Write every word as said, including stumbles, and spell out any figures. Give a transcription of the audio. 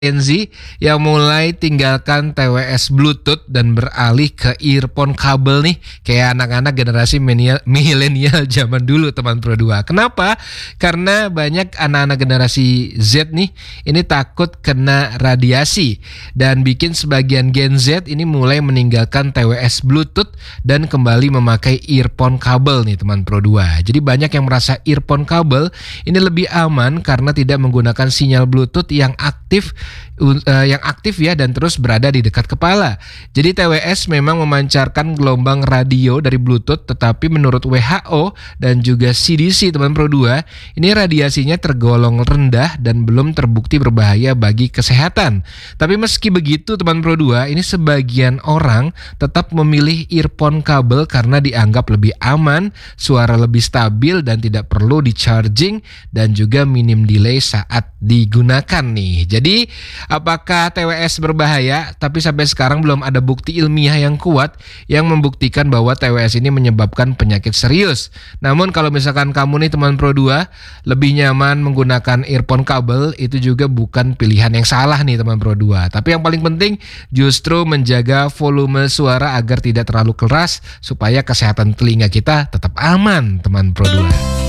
Gen Z yang mulai tinggalkan T W S Bluetooth dan beralih ke earphone kabel nih, kayak anak-anak generasi milenial milenial zaman dulu teman Pro dua. Kenapa? Karena banyak anak-anak generasi Z nih ini takut kena radiasi dan bikin sebagian Gen Z ini mulai meninggalkan T W S Bluetooth dan kembali memakai earphone kabel nih teman Pro dua. Jadi banyak yang merasa earphone kabel ini lebih aman karena tidak menggunakan sinyal Bluetooth yang aktif uh, yang aktif ya dan terus berada di dekat kepala. Jadi T W S memang memancarkan gelombang radio dari Bluetooth, tetapi menurut W H O dan juga C D C teman Pro dua, ini radiasinya tergolong rendah dan belum terbukti berbahaya bagi kesehatan. Tapi meski begitu teman Pro dua, ini sebagian orang tetap memilih earphone kabel karena dianggap lebih aman, suara lebih stabil dan tidak perlu di charging dan juga minim delay saat digunakan nih. Jadi apakah T W S berbahaya? Tapi sampai sekarang belum ada bukti ilmiah yang kuat yang membuktikan bahwa T W S ini menyebabkan penyakit serius. Namun kalau misalkan kamu nih teman Pro dua lebih nyaman menggunakan earphone kabel, itu juga bukan pilihan yang salah nih teman Pro dua. Tapi yang paling penting justru menjaga volume suara agar tidak terlalu keras supaya kesehatan telinga kita tetap aman teman Pro dua.